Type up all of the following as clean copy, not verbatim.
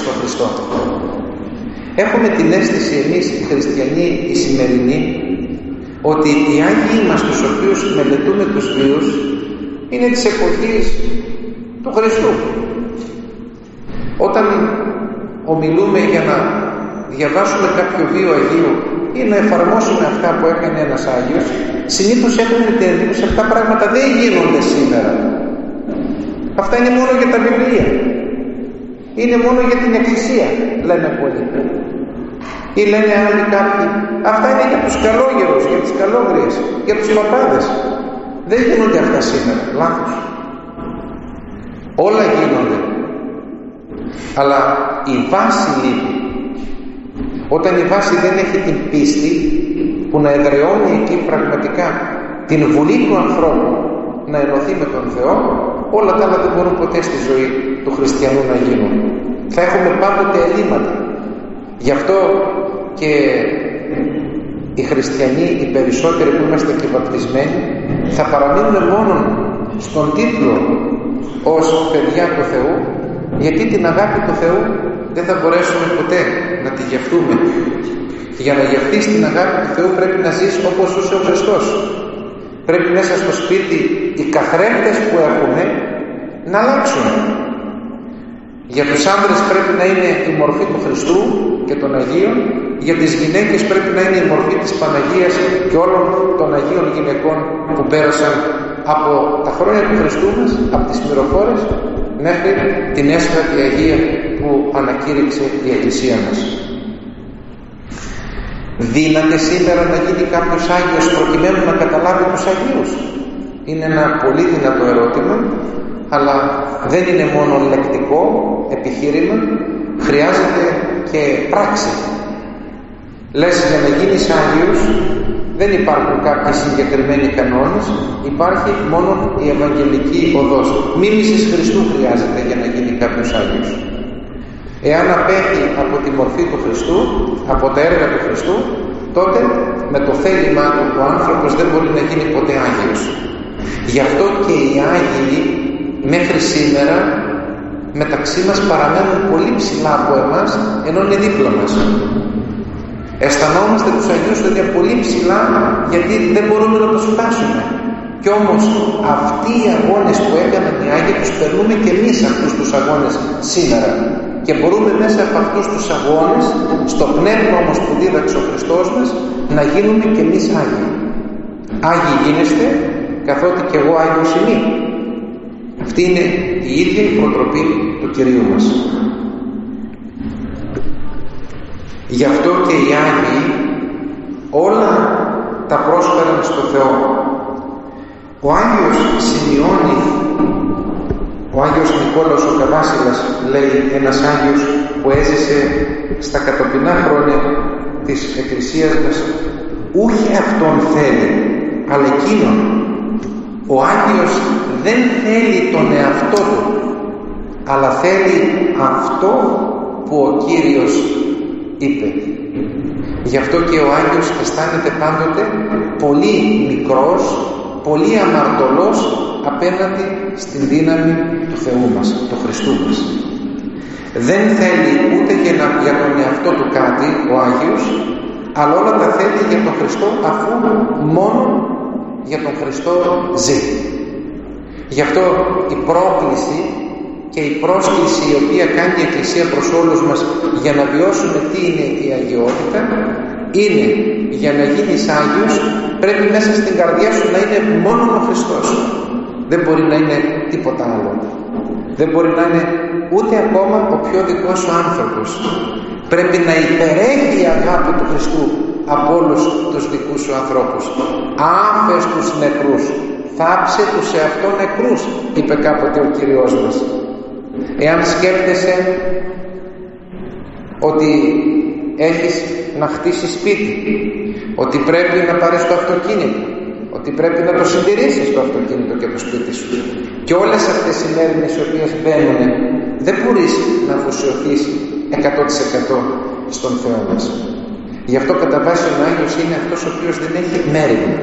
στον Χριστό. Έχουμε την αίσθηση εμείς οι χριστιανοί οι σημερινοί ότι οι Άγιοι μας, τους οποίους μελετούμε τους βίους, είναι της εποχής του Χριστού. Όταν ομιλούμε για να διαβάσουμε κάποιο βίο Αγίου ή να εφαρμόσουμε αυτά που έκανε ένας Άγιος, συνήθως έχουμε την εντύπωση αυτά πράγματα δεν γίνονται σήμερα. Αυτά είναι μόνο για τα βιβλία. Είναι μόνο για την Εκκλησία, λένε πολλοί. Ή λένε άλλοι κάποιοι, αυτά είναι για τους καλόγερους, για τις καλόγριες, για τους παπάδες. Δεν γίνονται αυτά σήμερα, λάθος. Όλα γίνονται. Αλλά η βάση λείπει. Όταν η βάση δεν έχει την πίστη που να εδραιώνει εκεί πραγματικά την βουλή του ανθρώπου να ενωθεί με τον Θεό, όλα τα άλλα δεν μπορούν ποτέ στη ζωή του χριστιανού να γίνουν. Θα έχουμε πάντοτε ελλείμματα. Γι' αυτό και οι χριστιανοί, οι περισσότεροι που είμαστε και βαπτισμένοι, θα παραμείνουμε μόνο στον τίτλο ως παιδιά του Θεού, γιατί την αγάπη του Θεού δεν θα μπορέσουμε ποτέ να τη γευτούμε. Και για να γευτείς την αγάπη του Θεού πρέπει να ζεις όπως ζούσε ο Χριστός. Πρέπει μέσα στο σπίτι οι καθρέφτες που έχουμε να αλλάξουν. Για τους άνδρες πρέπει να είναι η μορφή του Χριστού και των Αγίων. Για τις γυναίκες πρέπει να είναι η μορφή της Παναγίας και όλων των Αγίων γυναικών που πέρασαν από τα χρόνια του Χριστού μας, από τις μυροφόρες μέχρι την έσχατη Αγία που ανακήρυξε η Εκκλησία μας. Δύναται σήμερα να γίνει κάποιος Άγιος προκειμένου να καταλάβει τους Αγίους? Είναι ένα πολύ δυνατό ερώτημα, αλλά δεν είναι μόνο λεκτικό επιχείρημα, χρειάζεται και πράξη. Λες, για να γίνεις Άγιος δεν υπάρχουν κάποιοι συγκεκριμένοι κανόνες, υπάρχει μόνο η Ευαγγελική οδός. Μίμησης Χριστού χρειάζεται για να γίνει κάποιος Άγιος. Εάν απέχει από τη μορφή του Χριστού, από τα έργα του Χριστού, τότε με το θέλημά του ο άνθρωπος δεν μπορεί να γίνει ποτέ Άγιος. Γι' αυτό και οι Άγιοι μέχρι σήμερα μεταξύ μας παραμένουν πολύ ψηλά από εμάς, ενώ είναι δίπλα μας. Αισθανόμαστε τους Αγίους ότι είναι πολύ ψηλά, γιατί δεν μπορούμε να τους φτάσουμε. Κι όμως αυτοί οι αγώνες που έκαναν οι Άγιοι τους περνούμε και εμείς αυτούς τους αγώνες σήμερα. Και μπορούμε μέσα από αυτούς τους αγώνες, στο πνεύμα όμως που δίδαξε ο Χριστός μας, να γίνουμε και εμείς Άγιοι. Άγιοι γίνεστε, καθότι και εγώ Άγιος είμαι. Αυτή είναι η ίδια η προτροπή του Κυρίου μας. Γι' αυτό και οι Άγιοι όλα τα πρόσφεραν στο Θεό. Ο Άγιος Σημειώνη, ο Άγιος Νικόλαος ο Καβάσιλας, λέει, ένας Άγιος που έζησε στα κατοπινά χρόνια της Εκκλησίας μας, ούχε αυτόν θέλει, αλλά εκείνον. Ο Άγιος δεν θέλει τον εαυτό του, αλλά θέλει αυτό που ο Κύριος είπε. Γι' αυτό και ο Άγιος αισθάνεται πάντοτε πολύ μικρός, πολύ αμαρτωλός απέναντι στην δύναμη του Θεού μας, του Χριστού μας. Δεν θέλει ούτε για τον εαυτό του κάτι ο Άγιος, αλλά όλα τα θέλει για τον Χριστό, αφού μόνο για τον Χριστό ζει. Γι' αυτό η πρόκληση και η πρόσκληση η οποία κάνει η Εκκλησία προς όλους μας για να βιώσουμε τι είναι η αγιότητα, είναι για να γίνεις Άγιος πρέπει μέσα στην καρδιά σου να είναι μόνο ο Χριστός. Δεν μπορεί να είναι τίποτα άλλο. Δεν μπορεί να είναι ούτε ακόμα ο πιο δικός σου άνθρωπος. Πρέπει να υπερέχει η αγάπη του Χριστού από όλους τους δικούς σου ανθρώπους. Άφες τους νεκρούς, θάψε τους εαυτό νεκρούς, είπε κάποτε ο Κύριος μας. Εάν σκέφτεσαι ότι έχεις να χτίσεις σπίτι, ότι πρέπει να πάρεις το αυτοκίνητο, ότι πρέπει να το συντηρήσεις το αυτοκίνητο και το σπίτι σου, και όλες αυτές οι μέρες οι οποίες μπαίνουν, δεν μπορείς να αφοσιωθείς 100% στον Θεό μας. Γι' αυτό κατά βάση ο Άγιος είναι αυτός ο οποίος δεν έχει μέρημνα.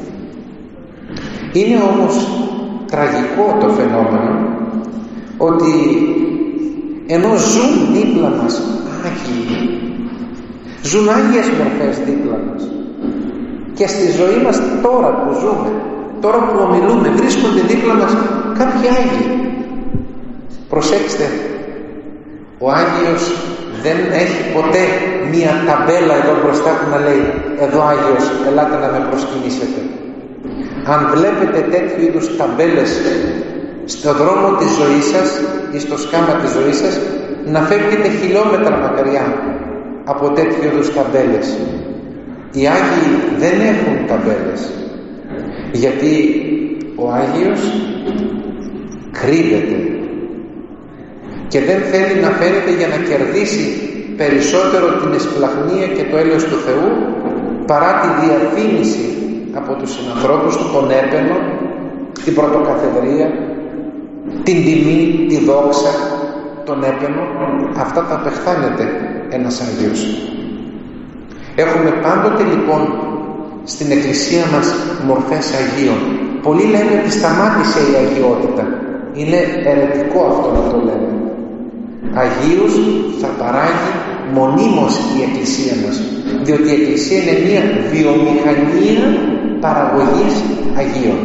Είναι όμως τραγικό το φαινόμενο ότι ενώ ζουν δίπλα μας Άγιοι. Ζουν Άγιες μορφές δίπλα μας. Και στη ζωή μας τώρα που ζούμε, τώρα που ομιλούμε, βρίσκονται δίπλα μας κάποιοι Άγιοι. Προσέξτε, ο Άγιος δεν έχει ποτέ μία ταμπέλα εδώ μπροστά του να λέει «Εδώ Άγιος, ελάτε να με προσκυνήσετε». Αν βλέπετε τέτοιου είδους ταμπέλες στο δρόμο της ζωής σας ή στο σκάμα της ζωής σας, να φεύγετε χιλιόμετρα μακριά από τέτοιου είδους ταμπέλες. Οι Άγιοι δεν έχουν ταμπέλες, γιατί ο Άγιος κρύβεται και δεν θέλει να φαίνεται για να κερδίσει περισσότερο την εσπλαχνία και το έλεος του Θεού παρά τη διαφήμιση από τους συνανθρώπους του, τον έπαινο, την πρωτοκαθεδρία, την τιμή, τη δόξα, τον έπαινο. Αυτά τα απεχθάνεται ένας Άγιος. Έχουμε πάντοτε λοιπόν στην Εκκλησία μας μορφές Αγίων. Πολλοί λένε ότι σταμάτησε η αγιότητα. Είναι αιρετικό αυτό να το λέμε. Αγίους θα παράγει μονίμως η Εκκλησία μας, διότι η Εκκλησία είναι μια βιομηχανία παραγωγής Αγίων.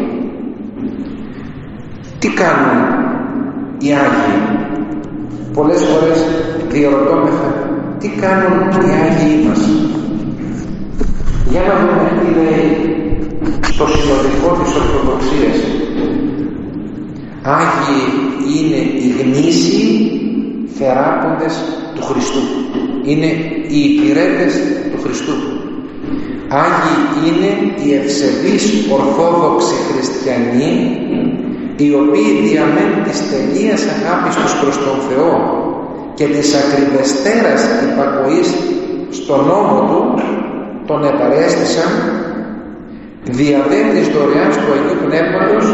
Τι κάνουν οι Άγιοι? Πολλές φορές διερωτώμεθα τι κάνουν οι Άγιοι μας. Για να δούμε τι λέει στο συνοδικό της Ορθοδοξίας. Άγιοι είναι οι γνήσιοι θεράποντες του Χριστού. Είναι οι υπηρέτες του Χριστού. Άγιοι είναι οι ευσεβείς ορθόδοξοι χριστιανοί, οι οποίοι διαμένουν της τελείας αγάπης τους προς τον Θεό και της ακριβεστέρας υπακοής στον νόμο Του, τον επαρέστησαν δια της δωρεάς του Αγίου Πνεύματος,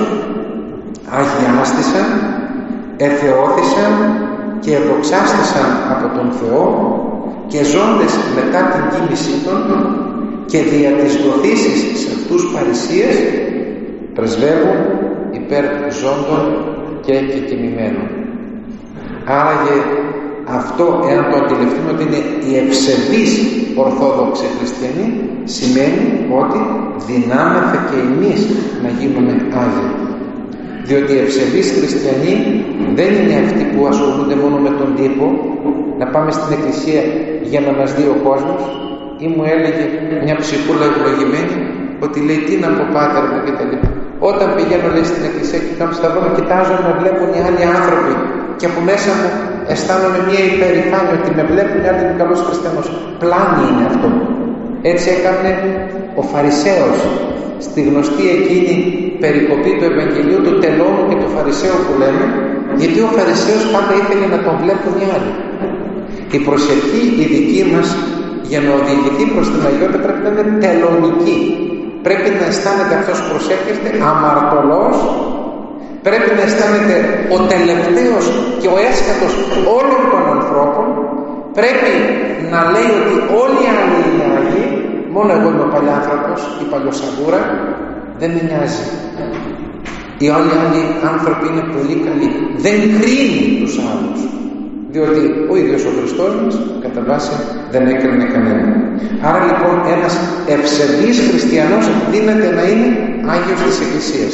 αγιάστησαν, εθεώθησαν και εδοξάστησαν από τον Θεό και ζώντες μετά την κοίμησή των και δια της δοθήσης σε αυτούς παρησίες πρεσβεύουν υπέρ ζώντων και κεκοιμημένων. Άραγε αυτό, εάν το αντιληφθούμε ότι είναι οι ευσεβείς ορθόδοξοι χριστιανοί, σημαίνει ότι δυνάμεθα και εμείς να γίνουμε Άγιοι. Διότι οι ευσεβείς χριστιανοί δεν είναι αυτοί που ασχολούνται μόνο με τον τύπο, να πάμε στην εκκλησία για να μας δει ο κόσμος. Ή μου έλεγε μια ψυχούλα ευλογημένη ότι λέει τι να πω πάτερ μου και τα λοιπά. Όταν πηγαίνω λέει στην εκκλησία και κάνω σταυρό, κοιτάζω να βλέπουν οι άλλοι άνθρωποι και από μέσα μου αισθάνομαι μια υπερηφάνεια ότι με βλέπουν οι άλλοι είμαι καλός χριστιανός. Πλάνη είναι αυτό. Έτσι έκανε ο Φαρισαίος στη γνωστή εκείνη περικοπή του Ευαγγελίου του τελώνου και του Φαρισαίου που λέμε, γιατί ο Φαρισαίος πάντα ήθελε να τον βλέπουν οι άλλοι. Η προσευχή η δική μας για να οδηγηθεί προς την αγιότητα πρέπει να είναι τελωνική. Πρέπει να αισθάνεται αυτός που προσεύχεται αμαρτωλός, πρέπει να αισθάνεται ο τελευταίος και ο έσκατος όλων των ανθρώπων, πρέπει να λέει ότι όλοι οι άλλοι είναι Άγιοι, μόνο εγώ είμαι ο παλιάνθρωπος, η παλιοσαγούρα, δεν με νοιάζει. Οι όλοι οι άλλοι άνθρωποι είναι πολύ καλοί. Δεν κρίνει τους άλλους. Διότι ο ίδιος ο Χριστός μας κατά βάση δεν έκρινε κανένα. Άρα λοιπόν ένας ευσεβής χριστιανός δύναται να είναι Άγιος της Εκκλησίας.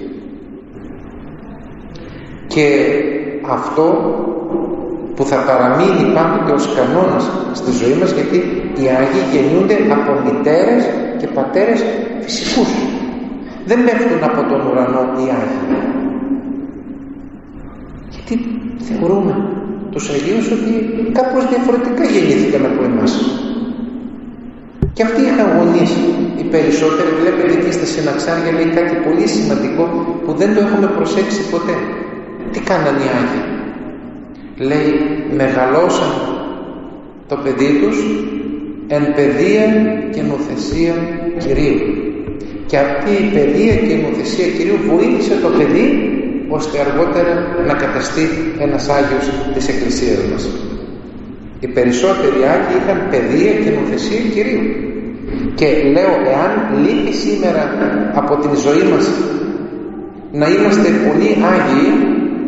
Και αυτό που θα παραμείνει πάντοτε ως κανόνας στη ζωή μας, γιατί οι Άγιοι γεννιούνται από μητέρες και πατέρες φυσικούς. Δεν πέφτουν από τον ουρανό οι Άγιοι. Γιατί θεωρούμε τους Αγίους ότι κάπως διαφορετικά γεννήθηκαν από εμάς. Και αυτοί είχαν γονείς. Οι περισσότεροι, βλέπετε εκεί στα συναξάρια λέει κάτι πολύ σημαντικό που δεν το έχουμε προσέξει ποτέ. Τι κάνανε οι Άγιοι? Λέει μεγαλώσαν το παιδί τους εν παιδεία και νοθεσία Κυρίου. Και αυτή η παιδεία και η νοθεσία Κυρίου βοήθησε το παιδί ώστε αργότερα να καταστεί ένας Άγιος της Εκκλησίας μας. Οι περισσότεροι Άγιοι είχαν παιδεία και νοθεσία Κυρίου. Και λέω, εάν λείπει σήμερα από την ζωή μας να είμαστε πολύ Άγιοι,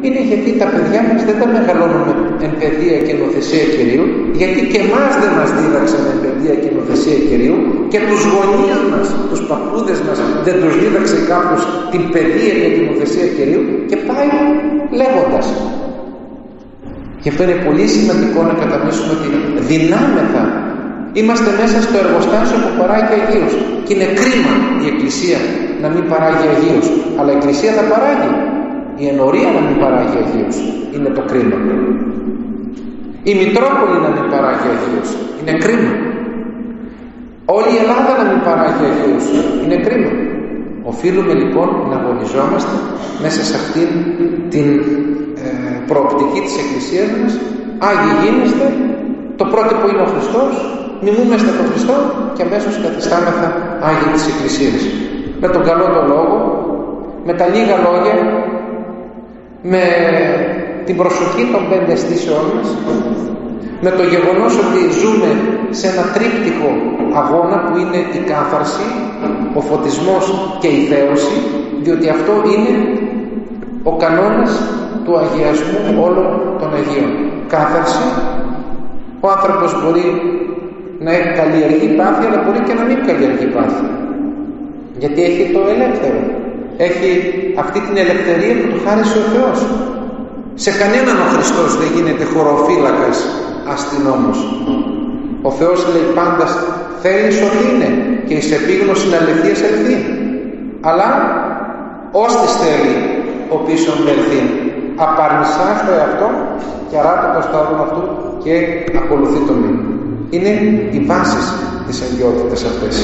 είναι γιατί τα παιδιά μας δεν τα μεγαλώνουμε εν παιδεία και νοθεσία Κυρίου, γιατί και εμάς δεν μας δίδαξαν εν παιδεία και νοθεσία Κυρίου, και τους γονείς μας, τους παππούδες μας δεν τους δίδαξε κάποιος την παιδεία και την νοθεσία Κυρίου, και πάει λέγοντας. Γι' αυτό είναι πολύ σημαντικό να κατανοήσουμε ότι δυνάμεθα. Είμαστε μέσα στο εργοστάσιο που παράγει Αγίους, και είναι κρίμα η Εκκλησία να μην παράγει Αγίους, αλλά η Εκκλησία θα παράγει. Η ενορία να μην παράγει Αγίους είναι το κρίμα. Η Μητρόπολη να μην παράγει Αγίους είναι κρίμα. Όλη η Ελλάδα να μην παράγει Αγίους είναι κρίμα. Οφείλουμε λοιπόν να αγωνιζόμαστε μέσα σε αυτήν την προοπτική της Εκκλησίας μας. Άγιοι γίνεστε, το πρότυπο είναι ο Χριστός, μιμούμαστε τον Χριστό και αμέσως καθιστάμεθα Άγιοι της Εκκλησίας. Με τον καλό τον λόγο, με τα λίγα λόγια, με την προσοχή των 5 αισθήσεών μας, με το γεγονός ότι ζούμε σε ένα τρίπτυχο αγώνα που είναι η κάθαρση, ο φωτισμός και η θέωση, διότι αυτό είναι ο κανόνας του αγιασμού όλων των Αγίων. Κάθαρση, ο άνθρωπος μπορεί να καλλιεργεί πάθη, αλλά μπορεί και να μην καλλιεργεί πάθη, γιατί έχει το ελεύθερο, έχει αυτή την ελευθερία που του χάρισε ο Θεός. Σε κανέναν ο Χριστός δεν γίνεται χωροφύλακας αστυνόμος. Ο Θεός λέει πάντα θέλεις ότι είναι και εις επίγνωση αληθείας ελθεί, αλλά ώστις θέλει ο πίσον ελθεί. Απαρνησά στο εαυτό και αράτα το σταυρό αυτού και ακολουθεί το μήνυμα. Είναι οι βάσεις της αγιότητας αυτές.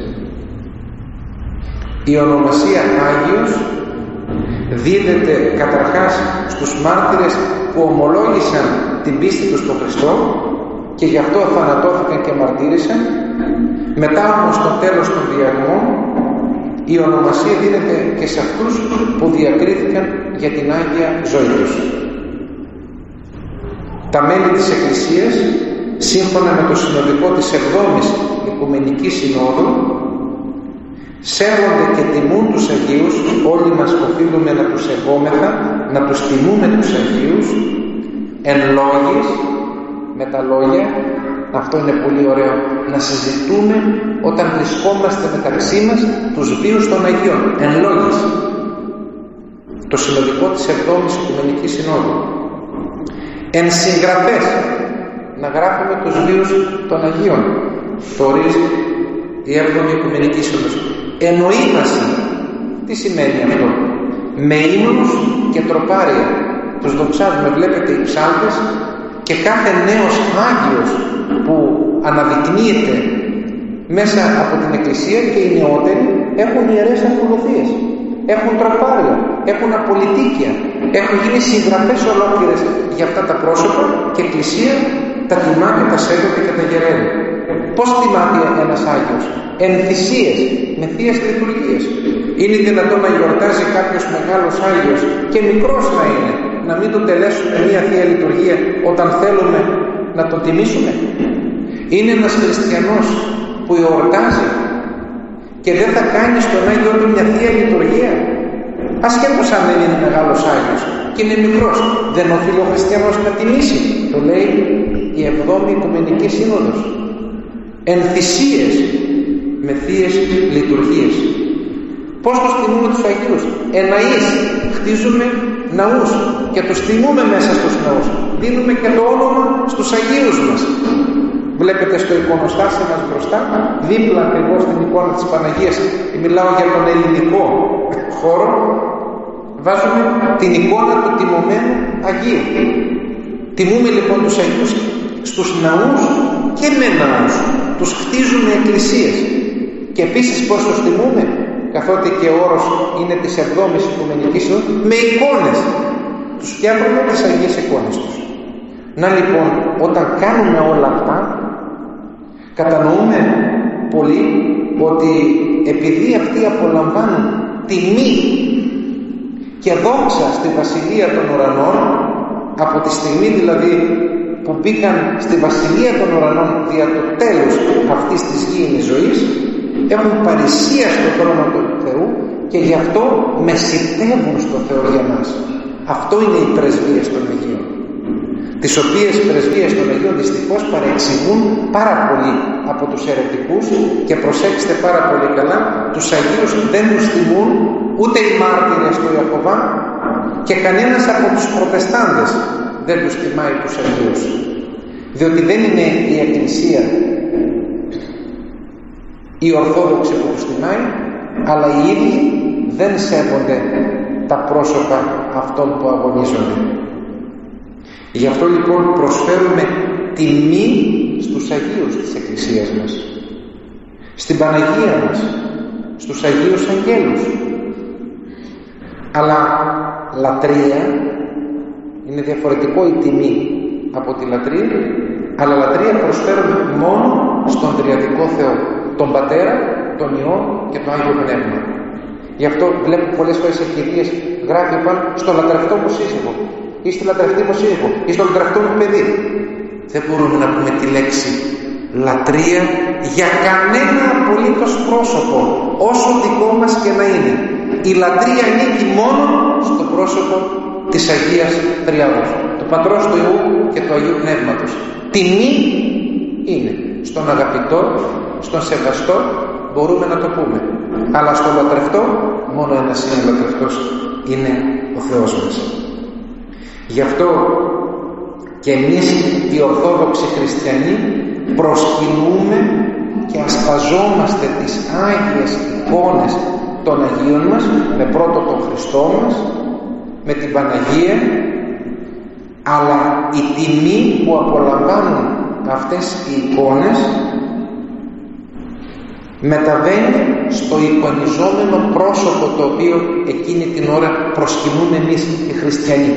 Η ονομασία Άγιος δίδεται καταρχάς στους μάρτυρες που ομολόγησαν την πίστη τους στον Χριστό και γι' αυτό θανατώθηκαν και μαρτύρησαν. Μετά όμως στο τέλος των διαγμών η ονομασία δίνεται και σε αυτούς που διακρίθηκαν για την Άγια ζωή τους. Τα μέλη της Εκκλησίας, σύμφωνα με το συνοδικό της 7ης Οικουμενικής Συνόδου, σέβονται και τιμούν τους Αγίους. Όλοι μας οφείλουμε να τους σεβόμεθα, να τους τιμούμε τους Αγίους εν λόγης, με τα λόγια. Αυτό είναι πολύ ωραίο, να συζητούμε όταν βρισκόμαστε μεταξύ μας τους βίους των Αγίων εν λόγης. Το συνοδικό της 7ης Οικουμενικής Συνόδου. Εν συγγραφές, να γράφουμε τους βίους των Αγίων. Το ορίζει η 7η Οικουμενική Σύνοδος. Εννοήμαση. Τι σημαίνει αυτό? Με ύμνους και τροπάρια τους δοξάζουμε. Βλέπετε οι ψάλτες και κάθε νέος Άγιος που αναδεικνύεται μέσα από την Εκκλησία, και οι νεότεροι έχουν ιερές ακολουθίες, έχουν τροπάρια, έχουν απολυτίκια, έχουν γίνει συγγραφές ολόκληρες για αυτά τα πρόσωπα και η Εκκλησία τα τιμά και τα σέβεται και τα γεραίνει. Πώς τιμάται ένας Άγιος? Εν θυσίες, με θείες λειτουργίες. Είναι δυνατόν να γιορτάζει κάποιος μεγάλος Άγιος και μικρός να είναι, να μην τον τελέσουμε μια θεία λειτουργία όταν θέλουμε να τον τιμήσουμε? Είναι ένας χριστιανός που εορτάζει και δεν θα κάνει στον Άγιο του μια θεία λειτουργία, ασχέτως αν δεν είναι μεγάλος Άγιος και είναι μικρός? Δεν οφείλει ο χριστιανός να τιμήσει? Το λέει η 7η Οικουμενική Σύνοδος. Εν θυσίες, με θείες λειτουργίες. Πώς τους τιμούμε τους Αγίους? Εναείς, χτίζουμε ναούς και τους τιμούμε μέσα στους ναούς. Δίνουμε και το όνομα στους Αγίους μας. Βλέπετε στο εικονοστάσιο μας μπροστά, δίπλα ακριβώς στην εικόνα της Παναγίας, μιλάω για τον ελληνικό χώρο, βάζουμε την εικόνα του τιμωμένου Αγίου. Τιμούμε λοιπόν τους Αγίους στους ναούς και με ναούς. Τους χτίζουμε εκκλησίες. Και επίσης πώς τους τιμούμε? Καθότι και ο όρος είναι της 7ης Οικουμενικής Συνόδου, με εικόνες. Τους φτιάχνουμε τις Αγίες εικόνες τους. Να λοιπόν, όταν κάνουμε όλα αυτά, κατανοούμε πολύ ότι επειδή αυτοί απολαμβάνουν τιμή και δόξα στη Βασιλεία των Ουρανών, από τη στιγμή δηλαδή που μπήκαν στη Βασιλεία των Ουρανών δια το τέλος αυτής της γήινης ζωής, έχουν παρησία στο χρόνο του Θεού και γι' αυτό μεσητεύουν στο Θεό για μας. Αυτό είναι οι πρεσβείες των Αγίων, τις οποίες πρεσβείες των Αγίων δυστυχώς παρεξηγούν πάρα πολύ από τους αιρετικούς, και προσέξτε πάρα πολύ καλά, τους Αγίους δεν τους τιμούν ούτε οι μάρτυρες του Ιαχωβά, και κανένας από τους προτεστάντες δεν τους τιμάει τους Αγίους, διότι δεν είναι η Εκκλησία η Ορθόδοξη που τους τιμάει, αλλά οι ίδιοι δεν σέβονται τα πρόσωπα αυτών που αγωνίζονται. Γι' αυτό λοιπόν προσφέρουμε τιμή στους Αγίους της Εκκλησίας μας, στην Παναγία μας, στους Αγίους Αγγέλους. Αλλά λατρεία είναι διαφορετικό, η τιμή από τη λατρεία, αλλά λατρεία προσφέρουμε μόνο στον τριαδικό Θεό, τον Πατέρα, τον Υιό και το Άγιο Πνεύμα. Γι' αυτό βλέπω πολλές φορές ευκαιρίες γράφει πάνω στο λατρευτό μου σύζυγο, ή στη λατρευτή μου σύζυγο, ή στο λατρευτό μου παιδί. Δεν μπορούμε να πούμε τη λέξη λατρεία για κανένα απολύτως πρόσωπο, όσο δικό μας και να είναι. Η λατρεία ανήκει μόνο στο πρόσωπο της Αγίας Τριάδος, του Πατρός, του Υιού και του Αγίου Πνεύματος. Τιμή είναι στον αγαπητό, στον σεβαστό, μπορούμε να το πούμε, αλλά στο λατρευτό μόνο ένας είναι λατρευτός, είναι ο Θεός μας. Γι' αυτό και εμείς οι Ορθόδοξοι Χριστιανοί προσκυνούμε και ασπαζόμαστε τις Άγιες εικόνες των Αγίων μας, με πρώτο τον Χριστό μας, με την Παναγία, αλλά η τιμή που απολαμβάνουν αυτές οι εικόνες μεταβαίνει στο εικονιζόμενο πρόσωπο, το οποίο εκείνη την ώρα προσκυνούμε εμείς οι χριστιανοί,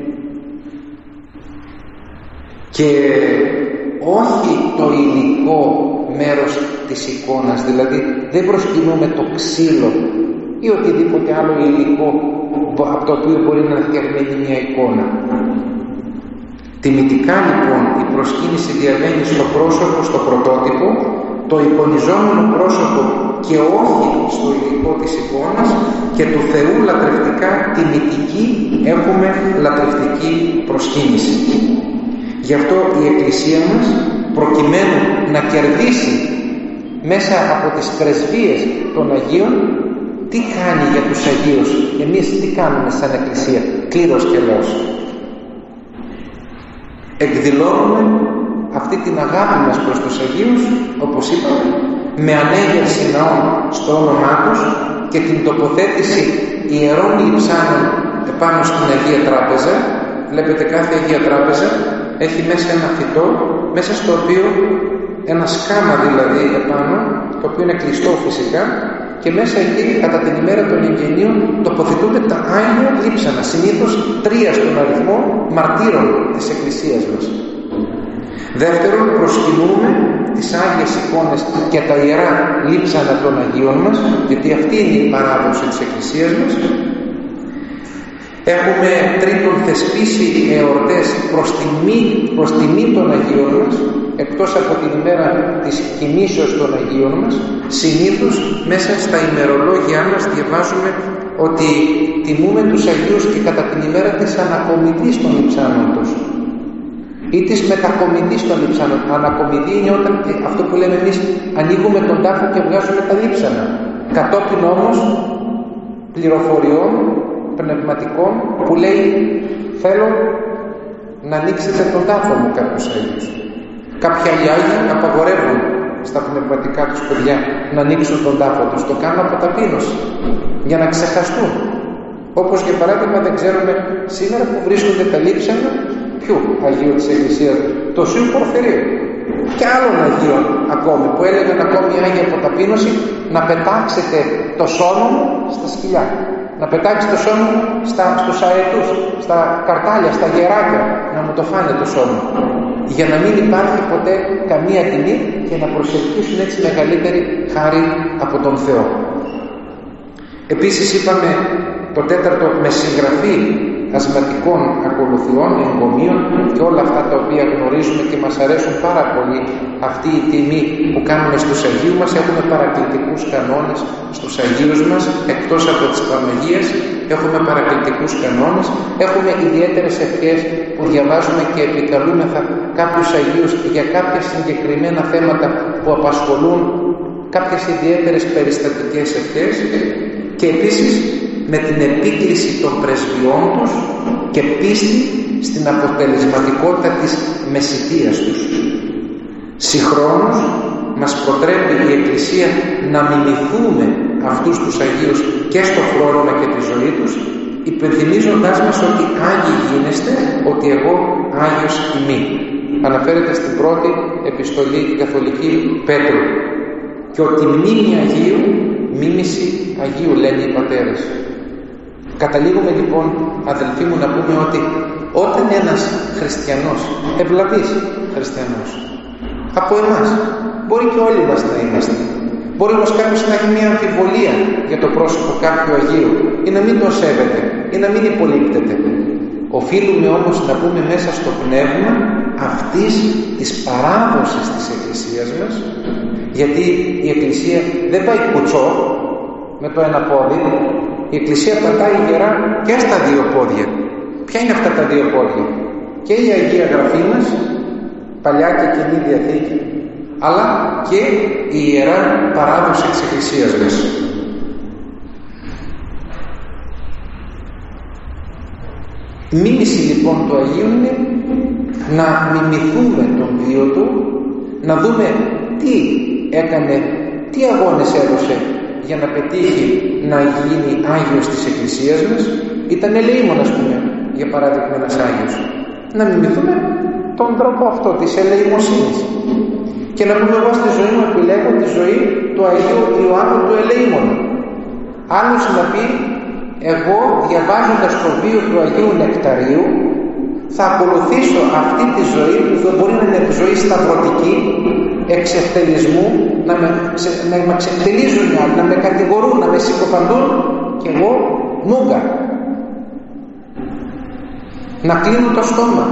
και όχι το υλικό μέρος της εικόνας. Δηλαδή δεν προσκυνούμε το ξύλο ή οτιδήποτε άλλο υλικό από το οποίο μπορεί να φτιαγμένη μια εικόνα. Τιμητικά λοιπόν η προσκύνηση διαβαίνει στο πρόσωπο, στο πρωτότυπο, το εικονιζόμενο πρόσωπο, και όχι στο υλικό της εικόνας, και του Θεού λατρευτικά τιμητική έχουμε λατρευτική προσκύνηση. Γι' αυτό η Εκκλησία μας, προκειμένου να κερδίσει μέσα από τις πρεσβείες των Αγίων, τι κάνει για τους Αγίους? Εμείς τι κάνουμε σαν Εκκλησία? Κλήρος και λαός. Εκδηλώνουμε αυτή την αγάπη μας προς τους Αγίους, όπως είπαμε, με ανέγερση ναών στο όνομά τους και την τοποθέτηση ιερών λειψάνων επάνω στην Αγία Τράπεζα. Βλέπετε, κάθε Αγία Τράπεζα έχει μέσα ένα φυτό, μέσα στο οποίο ένα σκάμα δηλαδή επάνω, το οποίο είναι κλειστό φυσικά, και μέσα εκεί κατά την ημέρα των εγγενείων τοποθετούνται τα Άγια λείψανα, συνήθως 3 στον αριθμό, μαρτύρων της Εκκλησίας μας. Δεύτερον, προσκυνούμε τις Άγιες εικόνες και τα ιερά λείψανα των Αγίων μας, γιατί αυτή είναι η παράδοση της Εκκλησίας μας. Έχουμε τρίτον θεσπίσει εορτές προς τιμή των Αγίων μας, εκτός από την ημέρα της κοιμήσεως των Αγίων μας. Συνήθως μέσα στα ημερολόγια μας διαβάζουμε ότι τιμούμε τους Αγίους και κατά την ημέρα της ανακομιδής των λειψάνων τους ή της μετακομιδής των λειψάνων. Ανακομιδή είναι όταν, αυτό που λέμε εμείς, ανοίγουμε τον τάφο και βγάζουμε τα λείψανα, κατόπιν όμως πληροφοριών πνευματικών που λέει θέλω να ανοίξετε τον τάφο μου κάποιους Αγίους. Κάποια άλλοι Άγιοι απαγορεύουν στα πνευματικά τους παιδιά να ανοίξουν τον τάφο τους. Το κάνουν από ταπείνωση για να ξεχαστούν. Όπως για παράδειγμα δεν ξέρουμε σήμερα που βρίσκονται τα λείψανα ποιου Αγίου της Εκκλησίας? Το Οσίου Πορφυρίου και άλλων Αγίων ακόμη, που έλεγαν ακόμη οι Άγιοι από ταπείνωση να πετάξετε το σώμα μου στα σκυλιά, να πετάξετε το σώμα μου στους αετούς, στα καρτάλια, στα γεράκια, να μου το φάνε το σώμα, για να μην υπάρχει ποτέ καμία τιμή και να προσελκύσουν έτσι μεγαλύτερη χάρη από τον Θεό. Επίσης είπαμε το τέταρτο, με συγγραφή ασματικών ακολουθιών, εγκομείων και όλα αυτά τα οποία γνωρίζουμε και και μας αρέσουν πάρα πολύ αυτή η τιμή που κάνουμε στους Αγίους μας. Έχουμε παρακλητικούς κανόνες στους Αγίους μας, εκτός από τις Παναγίες έχουμε παρακλητικούς κανόνες, έχουμε ιδιαίτερες ευχές που διαβάζουμε και επικαλούμεθα κάποιους Αγίους για κάποια συγκεκριμένα θέματα που απασχολούν, κάποιες ιδιαίτερες περιστατικές ευχές, και επίσης με την επίκληση των πρεσβειών τους και πίστη στην αποτελεσματικότητα της μεσητείας τους. Συγχρόνως μας προτρέπει η Εκκλησία να μιμηθούμε αυτούς τους Αγίους και στο φρόνημα και τη ζωή τους, υπενθυμίζοντάς μας ότι Άγιοι γίνεστε, ότι εγώ Άγιος είμαι. Αναφέρεται στην πρώτη επιστολή την Καθολική Πέτρου. Και ότι μνήμη Αγίου, μίμηση Αγίου, λένε οι πατέρες. Καταλήγουμε λοιπόν, αδελφοί μου, να πούμε ότι όταν ένας χριστιανός, ευλαβής χριστιανός, από εμάς, μπορεί και όλοι μας να είμαστε, μπορεί όμως κάποιος να έχει μια αμφιβολία για το πρόσωπο κάποιου Αγίου ή να μην το σέβεται ή να μην υπολείπτεται. Οφείλουμε όμως να πούμε μέσα στο πνεύμα αυτής της παράδοσης της Εκκλησίας μας, γιατί η Εκκλησία δεν πάει κουτσό με το ένα πόδι, η Εκκλησία πατάει γερά και στα δύο πόδια. Ποια είναι αυτά τα δύο πόδια? Και η Αγία Γραφή μας, Παλιά και Καινή Διαθήκη, αλλά και η Ιερά Παράδοση της Εκκλησίας μας. Μίμηση λοιπόν του Αγίου είναι να μιμηθούμε τον βίο του, να δούμε τι έκανε, τι αγώνες έδωσε για να πετύχει να γίνει Άγιος της Εκκλησίας μας. Ήταν ελεήμων, ας πούμε, για παράδειγμα, ένας Άγιος. Να μιμηθούμε τον τρόπο αυτό της ελεημοσύνης και να πούμε, εγώ στη ζωή μου επιλέγω τη ζωή του Αγίου Ιωάννου του Ελεήμονα. Άλλος να πει, εγώ διαβάζοντας το βίο του Αγίου Νεκταρίου θα ακολουθήσω αυτή τη ζωή που δεν μπορεί να είναι ζωή σταυρωτική, εξευτελισμού, να με εξευτελίζουν, να με κατηγορούν, να με συκοφαντούν, και εγώ νούγκα να κλείνω το στόμα.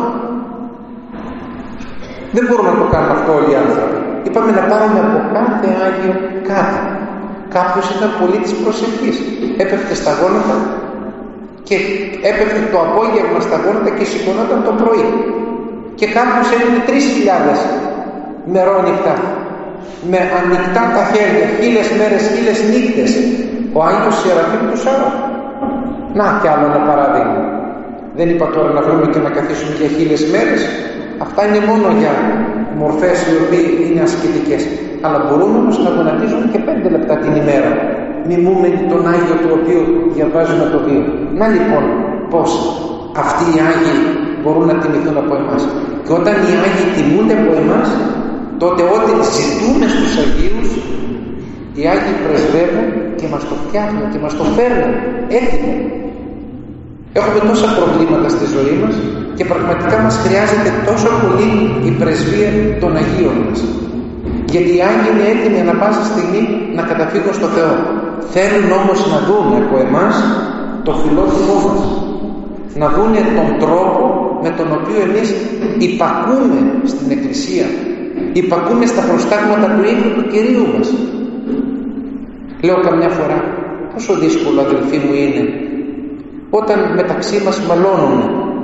Δεν μπορούμε να το κάνουμε αυτό όλοι οι άνθρωποι. Είπαμε να πάρουμε από κάθε Άγιο κάτι. Κάποιος ήταν πολύ της προσευχής, έπεφτε στα γόνατα και έπεφτε το απόγευμα στα γόνατα και σηκωνόταν το πρωί, και κάποιος έμεινε 3.000 μερόνυχτα με ανοιχτά τα χέρια, 1000 μέρες, 1000 νύχτες, ο Άγιος Σεραφείμ του Σάρου. Να κι άλλο ένα παράδειγμα. Δεν είπα τώρα να βρούμε και να καθίσουμε για 1000 μέρες. Αυτά είναι μόνο για μορφές οι οποίες είναι ασκητικές. Αλλά μπορούμε όμως να γονατίζουμε και 5 λεπτά την ημέρα, μιμούμενοι τον Άγιο του οποίου διαβάζουμε το βίο. Να λοιπόν πως αυτοί οι Άγιοι μπορούν να τιμηθούν από εμάς. Και όταν οι Άγιοι τιμούνται από εμάς, τότε ό,τι ζητούμε στους Αγίους, οι Άγιοι πρεσβεύουν και μας το φτιάχνουν και μας το φέρνουν έτοιμο. Έχουμε τόσα προβλήματα στη ζωή μας και πραγματικά μας χρειάζεται τόσο πολύ η πρεσβεία των Αγίων μας. Γιατί οι Άγιοι είναι έτοιμοι ανά πάσα στιγμή να καταφύγουν στο Θεό. Θέλουν όμως να δουν από εμάς το φιλότιμό μας, να δουν τον τρόπο με τον οποίο εμείς υπακούμε στην Εκκλησία, υπακούμε στα προστάγματα του ίδιου του Κυρίου μας. Λέω καμιά φορά, πόσο δύσκολο, αδελφοί μου, είναι όταν μεταξύ μας μαλώνουμε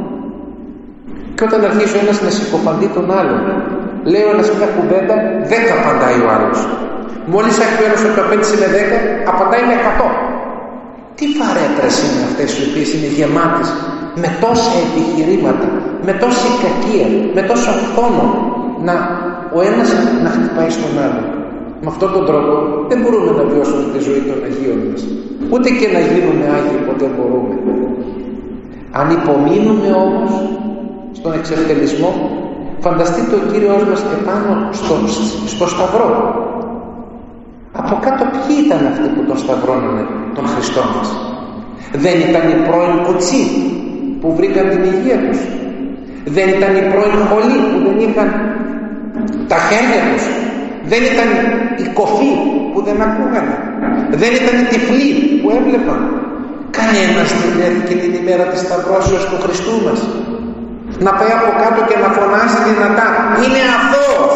και όταν αρχίζει ο ένας να συκοφαντεί τον άλλον. Λέει ο ένας μια κουβέντα, 10 απαντάει ο άλλος. Μόλις έχει ο ένας ότι απέντησε με 10, απαντάει με 100. Τι φαρέτρες είναι αυτές οι οποίες είναι γεμάτες με τόσα επιχειρήματα, με τόση κακία, με τόσο φθόνο, ο ένας να χτυπάει στον άλλον. Με αυτόν τον τρόπο δεν μπορούμε να βιώσουμε τη ζωή των Αγίων μας. Ούτε και να γίνουμε Άγιοι ποτέ μπορούμε. Αν υπομείνουμε όμως στον εξευτελισμό, φανταστείτε ο Κύριος μας επάνω στο σταυρό. Από κάτω ποιοι ήταν αυτοί που τον σταυρώνανε, τον Χριστό μας? Δεν ήταν οι πρώην κουτσοί που βρήκαν την υγεία τους? Δεν ήταν οι πρώην χολοί που δεν είχαν τα χέρια τους? Δεν ήταν οι κοφοί που δεν ακούγανε? Δεν ήταν οι τυφλοί που έβλεπαν? Κανένας δεν έρθηκε την ημέρα της σταυρώσεως του Χριστού μας. να πάει από κάτω και να φωνάζει δυνατά, είναι αθώος.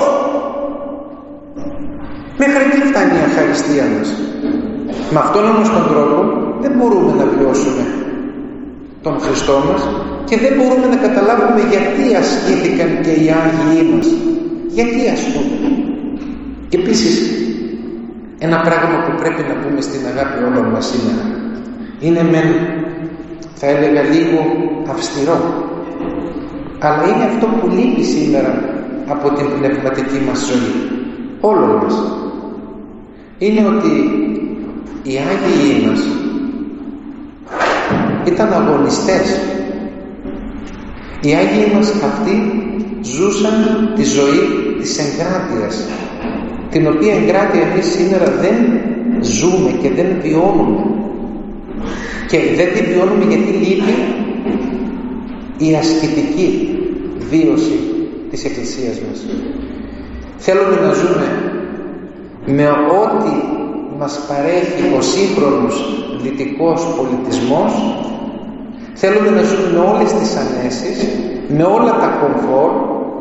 Μέχρι εκεί φτάνει η ευχαριστία μας. Με αυτόν όμως τον τρόπο δεν μπορούμε να βιώσουμε τον Χριστό μας και δεν μπορούμε να καταλάβουμε γιατί ασκήθηκαν και οι Άγιοι μας. Γιατί ασκούν. Και επίσης ένα πράγμα που πρέπει να πούμε στην αγάπη όλων μας σήμερα είναι θα έλεγα λίγο αυστηρό, αλλά είναι αυτό που λείπει σήμερα από την πνευματική μας ζωή όλων μας. Είναι ότι οι Άγιοι μας ήταν αγωνιστές. Οι Άγιοι μας αυτοί ζούσαν τη ζωή της εγκράτειας, την οποία εγκράτεια εμείς σήμερα δεν ζούμε και δεν βιώνουμε. Και δεν τη βιώνουμε γιατί λείπει η ασκητική βίωση της Εκκλησίας μας. Θέλουμε να ζούμε με ό,τι μας παρέχει ο σύγχρονος δυτικός πολιτισμός. Θέλουμε να ζούμε με όλες τις ανέσεις, με όλα τα κομφόρ,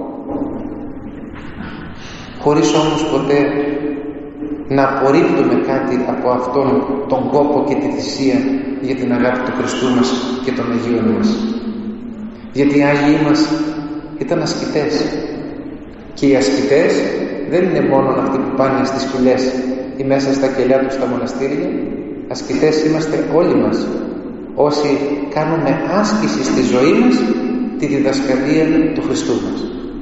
χωρίς όμως ποτέ να απορρίπτουμε κάτι από αυτόν τον κόπο και τη θυσία για την αγάπη του Χριστού μας και των Αγίων μας. Γιατί οι Άγιοι μας ήταν ασκητές, και οι ασκητές δεν είναι μόνο αυτοί που πάνε στις σπηλιές ή μέσα στα κελιά τους στα μοναστήρια. Ασκητές είμαστε όλοι μας, όσοι κάνουμε άσκηση στη ζωή μας τη διδασκαλία του Χριστού μας.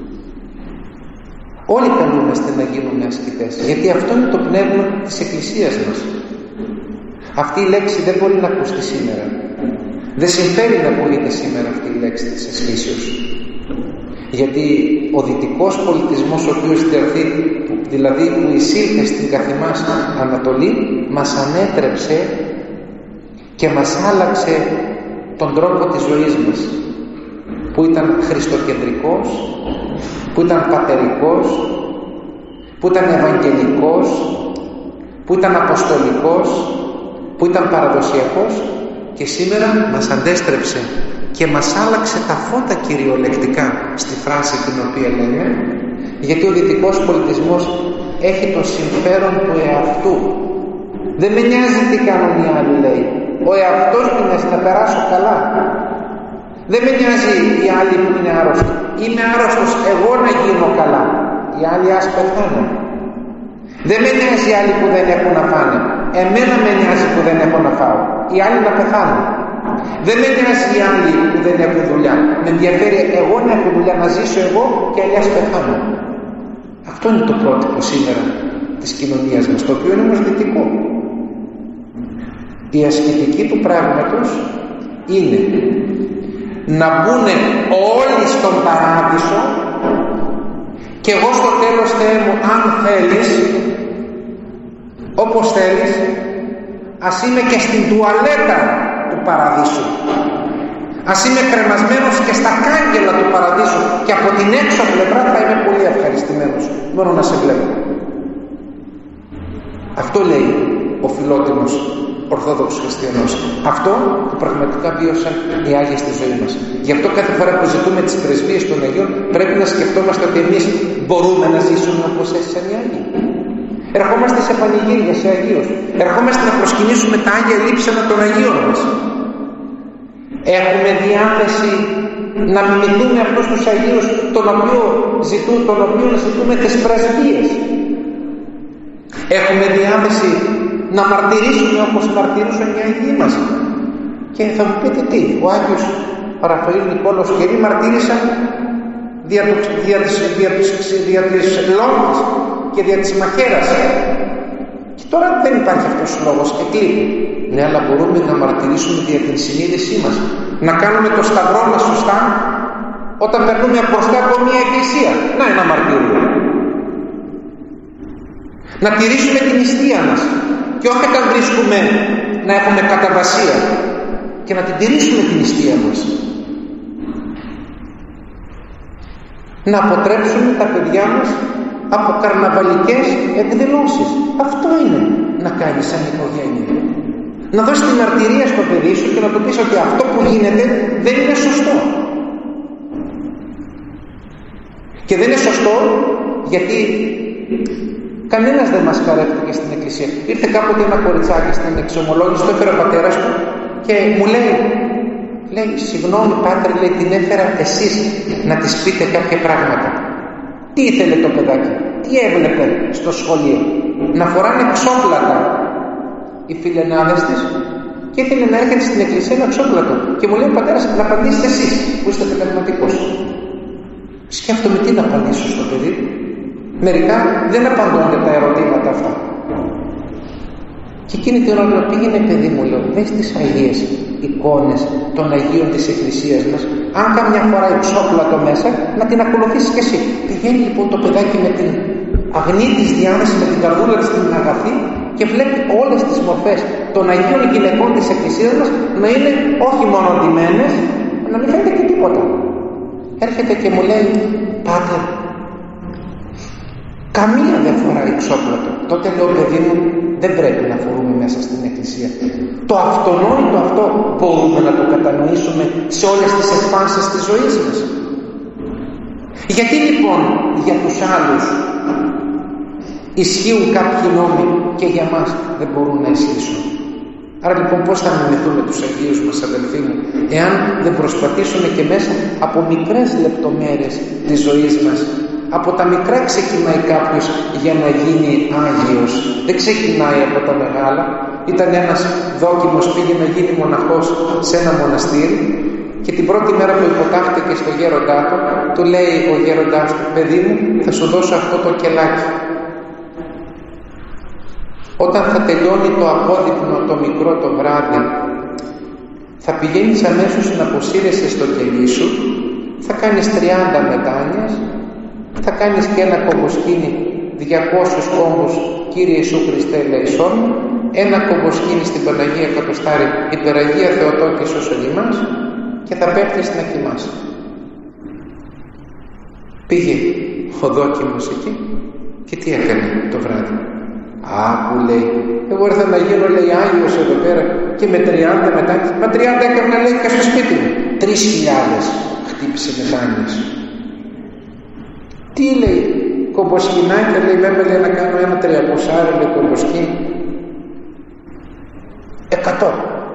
Όλοι καλούμαστε να γίνουμε ασκητές, γιατί αυτό είναι το πνεύμα της Εκκλησίας μας. Αυτή η λέξη δεν μπορεί να ακουστεί σήμερα. Δεν συμφέρει να ακούγεται σήμερα αυτή η λέξη της ασκήσεως. Γιατί ο δυτικός πολιτισμός, ο οποίος δηλαδή που εισήλθε στην καθημάς Ανατολή, μας ανέτρεψε και μας άλλαξε τον τρόπο της ζωής μας, που ήταν χριστοκεντρικός, που ήταν πατερικός, που ήταν ευαγγελικός, που ήταν αποστολικός, που ήταν παραδοσιακός, και σήμερα μας αντέστρεψε και μας άλλαξε τα φώτα κυριολεκτικά στη φράση την οποία λέμε, γιατί ο δυτικός πολιτισμός έχει το συμφέρον του εαυτού. Δεν με νοιάζει τι κάνουν οι άλλοι, λέει. Ο εαυτός μου είναι, θα περάσω καλά. Δεν με νοιάζει οι άλλοι που είναι άρρωστοι. Είμαι άρρωστος εγώ να γίνω καλά. Οι άλλοι ας πεθάνουν. Δεν με νοιάζει οι άλλοι που δεν έχουν να φάνε. Εμένα με νοιάζει που δεν έχω να φάω. Οι άλλοι να πεθάνουν. Δεν με νοιάζει οι άλλοι που δεν έχουν δουλειά. Με ενδιαφέρει εγώ να έχω δουλειά, να ζήσω εγώ και άλλοι ας πεθάνουν. Αυτό είναι το πρότυπο σήμερα της κοινωνίας μας, το οποίο είναι όμως δυτικό. Η ασκητική του πράγματος είναι να μπουν όλοι στον παράδεισο και εγώ στο τέλος, Θεέ μου, αν θέλεις, όπως θέλεις, ας είμαι και στην τουαλέτα του παραδείσου, ας είμαι κρεμασμένος και στα κάγκελα του παραδείσου, και από την έξω πλευρά θα είμαι πολύ ευχαριστημένος μόνο να σε βλέπω. Αυτό λέει ο φιλότιμος Ορθόδοξος Χριστιανός. Αυτό που πραγματικά βίωσαν οι Άγιοι στη ζωή μας. Γι' αυτό κάθε φορά που ζητούμε τις πρεσβείες των Αγίων πρέπει να σκεφτόμαστε ότι εμείς μπορούμε να ζήσουμε όπως έζησαν οι Άγιοι. Ερχόμαστε σε πανηγύρια, σε Αγίους. Ερχόμαστε να προσκυνήσουμε τα Άγια λείψανα των Αγίων μας. Έχουμε διάθεση να μιμηθούμε αυτούς τους Αγίους των οποίων ζητούμε τις πρεσβείες. Έχουμε διάθεση να μαρτυρήσουμε όπως μαρτυρούσαν οι Άγιοι μας. Και θα μου πείτε τι, ο Άγιος Ραφαήλ Νικόλαος Κερί μαρτύρησαν δια της Λόγκης και δια της Μαχαίρας. Και τώρα δεν υπάρχει αυτός ο λόγος, εκλείπει. Ναι, αλλά μπορούμε να μαρτυρήσουμε δια την συνείδησή μας, να κάνουμε το σταυρό μας σωστά όταν περνούμε μπροστά από μια εκκλησία. Να, ένα μαρτύριο. Να τηρήσουμε την νηστεία μας, και όχι όταν βρίσκουμε να έχουμε καταβασία, και να την τηρήσουμε την νηστεία μας. Να αποτρέψουμε τα παιδιά μας από καρναβαλικές εκδηλώσεις. Αυτό είναι να κάνεις σαν οικογένεια. Να δώσεις τη μαρτυρία στο παιδί σου και να του πεις ότι αυτό που γίνεται δεν είναι σωστό. Και δεν είναι σωστό, γιατί κανένας δεν μας χαρεύτηκε στην εκκλησία. Ήρθε κάποτε ένα κοριτσάκι στην εξομολόγηση, το έφερε ο πατέρας του και μου λέει, συγγνώμη πάτερ, λέει, την έφερα εσείς να της πείτε κάποια πράγματα. Τι ήθελε το παιδάκι, τι έβλεπε στο σχολείο? Να φοράνε ξόπλατα οι φιλενάδες της και ήθελε να έρχεται στην εκκλησία ένα ξόπλατο. Και μου λέει ο πατέρας, να απαντήσετε εσείς που είστε πνευματικός. Σκέφτομαι τι να απαντήσω στο παιδί. Μερικά δεν απαντώνται τα ερωτήματα αυτά. Και εκείνη την ώρα πήγαινε, παιδί μου, λέω, δες τις Αγίες εικόνες των Αγίων της Εκκλησίας μας. Αν καμιά φορά εξόπλατο μέσα, να την ακολουθήσεις κι εσύ. Πηγαίνει λοιπόν το παιδάκι με την αγνή της διάθεση, με την καρδούλα της την αγαθή και βλέπει όλες τις μορφές των Αγίων γυναικών της Εκκλησίας μας να είναι όχι μόνο ντυμένες, να μην φαίνεται και τίποτα. Έρχεται και μου λέει, πάτερ, καμία δεν φοράει εξόπλατο. Τότε λέω, παιδί μου, δεν πρέπει να φορούμε μέσα στην εκκλησία. Το αυτονόητο αυτό μπορούμε να το κατανοήσουμε σε όλες τις εκφάνσεις της ζωής μας. Γιατί λοιπόν για τους άλλους ισχύουν κάποιοι νόμοι και για μας δεν μπορούν να ισχύσουν? Άρα λοιπόν πώς θα μιμηθούμε τους Αγίους μας, αδελφοί μου, εάν δεν προσπαθήσουμε και μέσα από μικρές λεπτομέρειες της ζωής μας? Από τα μικρά ξεκινάει κάποιος για να γίνει Άγιος. Δεν ξεκινάει από τα μεγάλα. Ήταν ένας δόκιμος, πήγε να γίνει μοναχός σε ένα μοναστήρι και την πρώτη μέρα που υποτάχθηκε στο γέροντά του λέει ο γέροντάς του, παιδί μου, θα σου δώσω αυτό το κελάκι. Όταν θα τελειώνει το απόδειπνο το μικρό το βράδυ, θα πηγαίνεις αμέσως να αποσύρεσαι στο κελί σου, θα κάνεις 30 μετάνοιες, θα κάνεις και ένα κομποσκήνι 200 κόμπους Κύριε Ιησού Χριστέ ελέησόν μου, ένα κομποσκήνι στην Παναγία Κατοστάρη Υπεραγία Θεοτόκη σώσον ημάς και θα πέφτεις να κοιμάσαι. Πήγε ο δόκιμος εκεί και τι έκανε το βράδυ? Που λέει, εγώ ήρθα να γίνω, λέει, Άγιος εδώ πέρα και με 30 μετάνοιες. Μα 30 έκανα, λέει, και στο σπίτι μου. 3.000 χτύπησε μετάνοιες. Τι λέει, κομποσκινάκια, λέει, με λέει να κάνω ένα 300, λέει, κομποσκίνι. 100.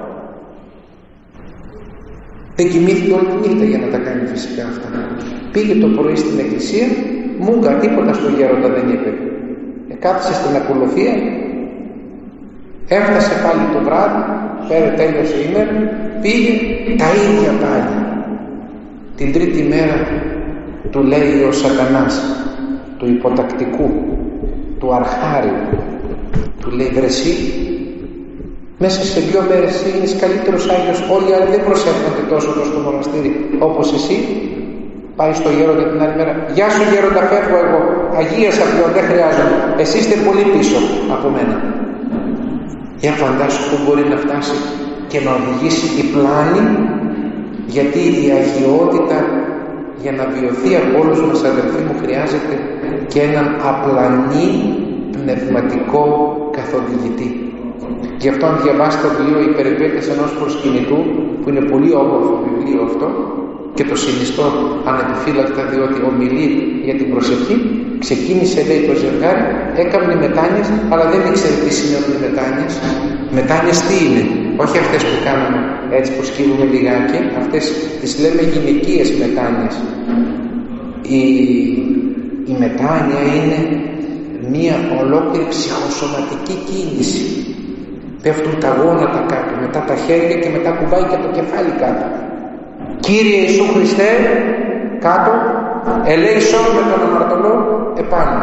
Δεν κοιμήθηκε όλη τη νύχτα για να τα κάνει φυσικά αυτά. Πήγε το πρωί στην εκκλησία, μούγκα, τίποτα στο γέροντα δεν είπε. Κάθισε στην ακολουθία, έφτασε πάλι το βράδυ, τέλειωσε η ημέρα, πήγε τα ίδια πάλι. Την τρίτη μέρα του λέει ο σατανάς, του υποτακτικού, του αρχάριου, του λέει, βρεσί, μέσα σε 2 μέρες εσύ είσαι καλύτερος Άγιος, όλοι οι άλλοι δεν προσεύχονται τόσο στο μοναστήρι όπως εσύ. Πάει στο γέροντα την άλλη μέρα, γεια σου γέροντα, φεύγω εγώ, αγίασα πλέον, δεν χρειάζομαι, εσείς είστε πολύ πίσω από μένα. Για φαντάσου που μπορεί να φτάσει και να οδηγήσει η πλάνη, γιατί η αγιότητα για να βιωθεί από όλους μας, αδελφοί μου, χρειάζεται και έναν απλανή πνευματικό καθοδηγητή. Γι' αυτό αν διαβάσετε το βιβλίο «Οι περιπέτειες ενός προσκυνητού», που είναι πολύ όμορφο βιβλίο αυτό και το συνιστώ ανεπιφύλακτα, διότι ομιλεί για την προσευχή, ξεκίνησε, λέει, το ζευγάρι, έκανε μετάνοιες, αλλά δεν ήξερε τι σημαίνουν οι μετάνοιες. Μετάνοιες τι είναι? Όχι αυτές που κάνουμε έτσι που σκύβουμε λιγάκι, αυτές τις λέμε γυναικείες μετάνοιες. Η μετάνοια είναι μία ολόκληρη ψυχοσωματική κίνηση. Πέφτουν τα γόνατα κάτω, μετά τα χέρια και μετά κουμπάει και το κεφάλι κάτω. Κύριε Ιησού Χριστέ, κάτω, ελέησον με τον αμαρτωλό επάνω.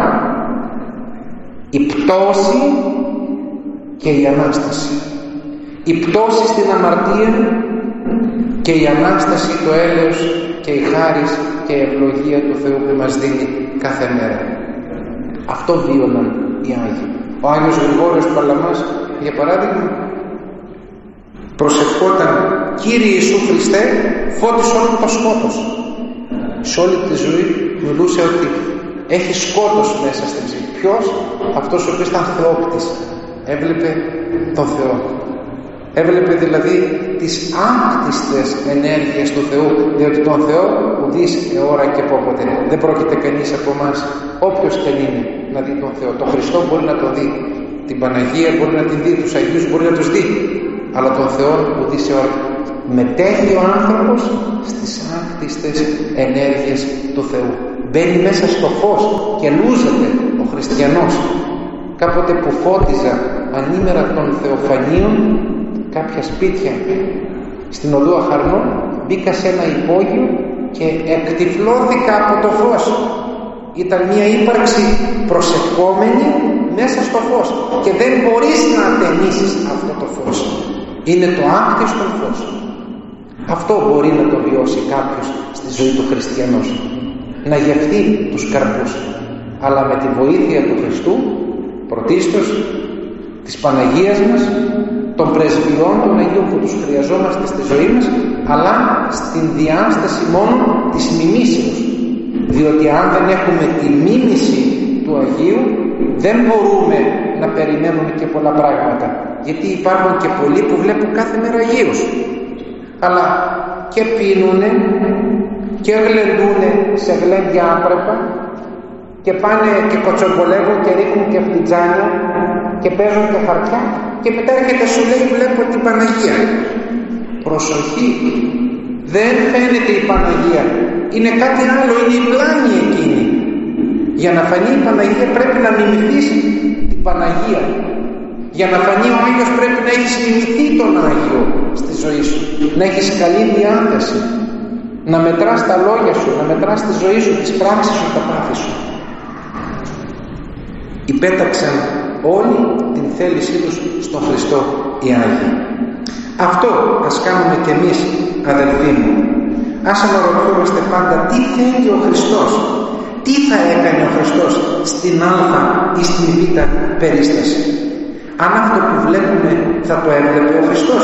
Η πτώση και η Ανάσταση. Η πτώση στην αμαρτία και η Ανάσταση, το έλεος και η χάρις και η ευλογία του Θεού που μας δίνει κάθε μέρα. Αυτό βίωναν οι Άγιοι. Ο Άγιος Γρηγόριος Παλαμάς, για παράδειγμα, προσευχόταν, Κύριε Ιησού Χριστέ, φώτισε όλο το σκότος. Σε όλη τη ζωή μιλούσε ότι έχει σκότος μέσα στην ψυχή. Ποιος? Αυτός ο οποίος ήταν θεόπτης, έβλεπε τον Θεό. Έβλεπε δηλαδή τις άκτιστες ενέργειες του Θεού, διότι τον Θεό ουδείς αιώρα και πόποτε. Δεν πρόκειται κανείς από εμάς, όποιος και είναι, να δει τον Θεό. Τον Χριστό μπορεί να τον δει, την Παναγία μπορεί να την δει, τους Αγίους μπορεί να τους δει, αλλά τον Θεό ουδείς αιώρα. Μετέχει ο άνθρωπος στις άκτιστες ενέργειες του Θεού. Μπαίνει μέσα στο φως και λούζεται ο χριστιανός. Κάποτε που φώτιζα ανήμερα των Θεοφανίων κάποια σπίτια στην οδό Αχαρνών, μπήκα σε ένα υπόγειο και εκτυφλώθηκα από το φως. Ήταν μια ύπαρξη προσευχόμενη μέσα στο φως και δεν μπορείς να ατενίσεις αυτό το φως. Είναι το άκτιστο φως. Αυτό μπορεί να το βιώσει κάποιος στη ζωή του χριστιανός, να γευθεί τους καρπούς, αλλά με τη βοήθεια του Χριστού, πρωτίστως της Παναγίας μας, των πρεσβειών των Αγίων που τους χρειαζόμαστε στη ζωή μας, αλλά στην διάσταση μόνο της μιμήσεως. Διότι αν δεν έχουμε τη μίμηση του Αγίου, δεν μπορούμε να περιμένουμε και πολλά πράγματα. Γιατί υπάρχουν και πολλοί που βλέπουν κάθε μέρα Αγίους, αλλά και πίνουνε και γλεντούνε σε γλέντια άπρεπα και πάνε και κοτσομπολεύουν και ρίχνουν και φλιτζάνια και παίζουν και χαρτιά και μετά έρχεται σου λέει βλέπω την Παναγία. Προσοχή, δεν φαίνεται η Παναγία, είναι κάτι άλλο, είναι η πλάνη εκείνη. Για να φανεί η Παναγία πρέπει να μιμηθείς την Παναγία. Για να φανεί ο Άγιος πρέπει να έχεις μιμηθεί τον Άγιο στη ζωή σου, να έχεις καλή διάθεση, να μετράς τα λόγια σου, να μετράς τη ζωή σου, τις πράξεις σου, τα πάθη σου. Υπέταξαν όλοι την θέλησή τους στον Χριστό οι Άγιοι. Αυτό ας κάνουμε κι εμείς, αδελφοί μου. Ας αναρωτιόμαστε πάντα τι θέλει ο Χριστός, τι θα έκανε ο Χριστός στην Α ή στην Β περίσταση. Αν αυτό που βλέπουμε θα το έβλεπε ο Χριστός,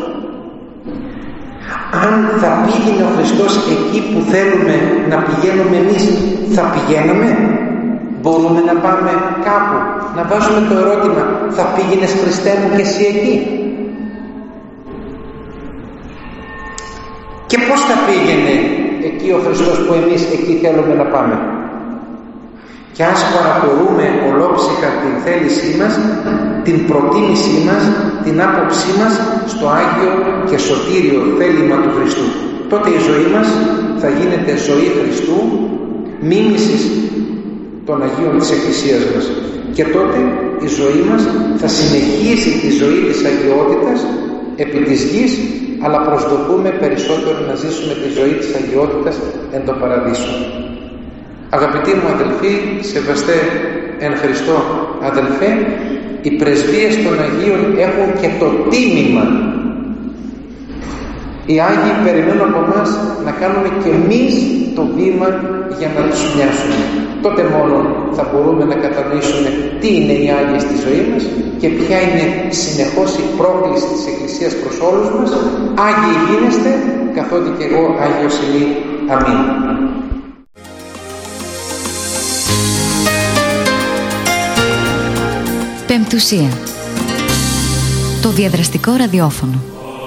αν θα πήγαινε ο Χριστός εκεί που θέλουμε να πηγαίνουμε εμείς, θα πηγαίναμε? Μπορούμε να πάμε κάπου, να βάζουμε το ερώτημα, θα πήγαινες Χριστέ μου και εσύ εκεί? Και πώς θα πήγαινε εκεί ο Χριστός που εμείς εκεί θέλουμε να πάμε? Και ας παρατηρούμε ολόψυχα την θέλησή μας, την προτίμησή μας, την άποψή μας στο Άγιο και σωτήριο θέλημα του Χριστού. Τότε η ζωή μας θα γίνεται ζωή Χριστού, μίμησης των Αγίων της Εκκλησίας μας. Και τότε η ζωή μας θα συνεχίσει τη ζωή της αγιότητας επί της γης, αλλά προσδοκούμε περισσότερο να ζήσουμε τη ζωή της αγιότητας εν το Παραδείσο. Αγαπητοί μου αδελφοί, σεβαστέ εν Χριστώ αδελφέ, οι πρεσβείες των Αγίων έχουν και το τίμημα. Οι Άγιοι περιμένουν από εμάς να κάνουμε και εμείς το βήμα για να τους μοιάσουμε. Τότε μόνο θα μπορούμε να κατανοήσουμε τι είναι οι Άγιοι στη ζωή μας και ποια είναι συνεχώς η πρόκληση της Εκκλησίας προς όλους μας. Άγιοι γίνεστε, καθότι και εγώ Άγιος είμαι. Αμήν. Πεμπτουσία. Το διαδραστικό ραδιόφωνο.